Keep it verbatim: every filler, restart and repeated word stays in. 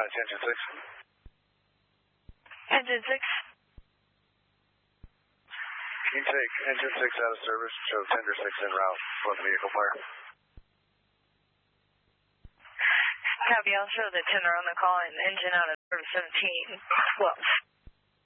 Dispatch, engine six. Engine six. You can take engine six out of service, show tender six en route for the vehicle fire. Copy, I'll show the tender on the call and engine out of service seventeen twelve.